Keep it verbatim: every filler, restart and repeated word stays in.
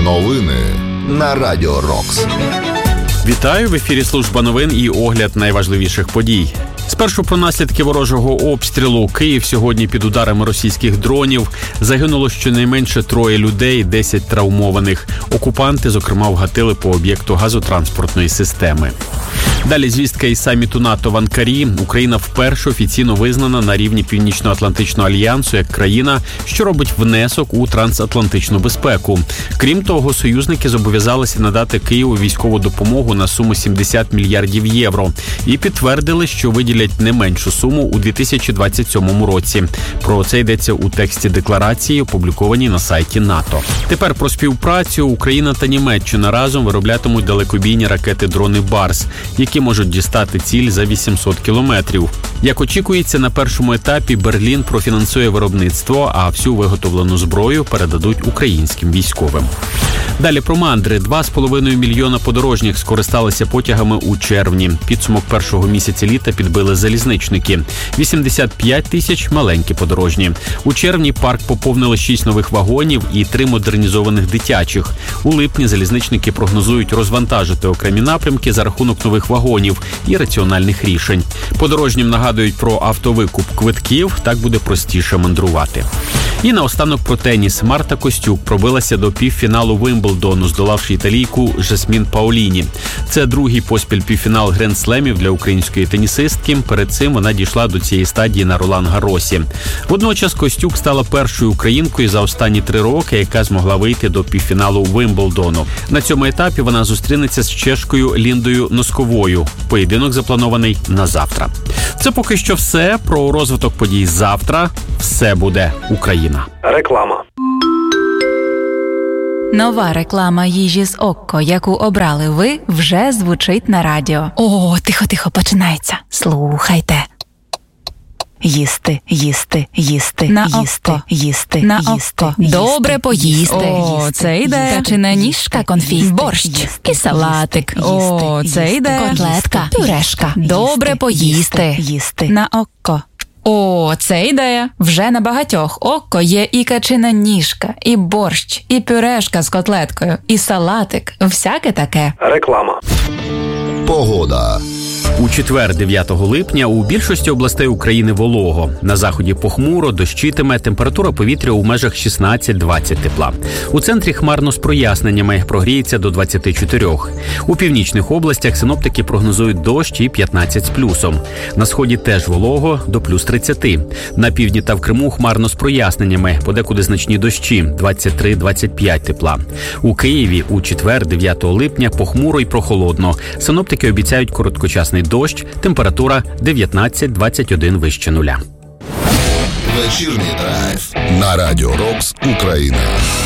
Новини на Радіо Рокс. Вітаю! В ефірі служба новин і огляд найважливіших подій. Спершу про наслідки ворожого обстрілу. Київ сьогодні під ударами російських дронів. Загинуло щонайменше троє людей, десять травмованих. Окупанти, зокрема, вгатили по об'єкту газотранспортної системи. Далі звістка із саміту НАТО в Анкарі. Україна вперше офіційно визнана на рівні Північно-Атлантичного альянсу як країна, що робить внесок у трансатлантичну безпеку. Крім того, союзники зобов'язалися надати Києву військову допомогу на суму сімдесят мільярдів євро і підтвердили, що виділять не меншу суму у дві тисячі двадцять сьомому році. Про це йдеться у тексті декларації, опублікованій на сайті НАТО. Тепер про співпрацю. Україна та Німеччина разом вироблятимуть далекобійні ракети-дрони «Барс», які можуть дістати ціль за вісімсот кілометрів. Як очікується, на першому етапі Берлін профінансує виробництво, а всю виготовлену зброю передадуть українським військовим. Далі про мандри. Два з половиною мільйона подорожніх скористалися потягами у червні. Підсумок першого місяця літа підбили залізничники. вісімдесят п'ять тисяч – маленькі подорожні. У червні парк поповнили шість нових вагонів і три модернізованих дитячих. У липні залізничники прогнозують розвантажити окремі напрямки за рахунок нових вагонів і раціональних рішень. Подорожнім нагадують про автовикуп квитків, так буде простіше мандрувати. І наостанок про теніс. Марта Костюк пробилася до півфіналу Вимблдону, здолавши італійку Жасмін Паоліні. Це другий поспіль півфінал Гранд-слемів для української тенісистки. Перед цим вона дійшла до цієї стадії на Ролан-Гаросі. Водночас Костюк стала першою українкою за останні три роки, яка змогла вийти до півфіналу Вимблдону. На цьому етапі вона зустрінеться з чешкою Ліндою Носковою. Поєдинок запланований на завтра. Це поки що все. Про розвиток подій завтра. Все буде Україна. Реклама. Нова реклама їжі з Окко, яку обрали ви, вже звучить на радіо. О, тихо-тихо, починається. Слухайте. Їсти, їсти, їсти, на їсти, око. їсти, на їсти, око. Їсти, Добре поїсти. О, їсти, це ідея. Качана ніжка, конфіт, борщ їсти, і салатик. їсти, О, їсти, це ідея. Котлетка, пюрешка. Добре поїсти. Їсти, на око. О, це ідея. Вже на багатьох Окко є і качина ніжка, і борщ, і пюрешка з котлеткою, і салатик. Всяке таке. Реклама. Погода. У четвер, дев'ятого липня, у більшості областей України волого. На заході похмуро, дощитиме, температура повітря у межах шістнадцять-двадцять тепла. У центрі хмарно з проясненнями, прогріється до двадцяти чотирьох. У північних областях синоптики прогнозують дощ і п'ятнадцять з плюсом. На сході теж волого, до плюс тридцяти. На півдні та в Криму хмарно з проясненнями, подекуди значні дощі, двадцять три-двадцять п'ять тепла. У Києві у четвер, дев'ятого липня, похмуро і прохолодно. Синоптики обіцяють короткочасний дощ, температура дев'ятнадцять-двадцять один вище нуля. Вечірній драйв на Радіо Рокс Україна.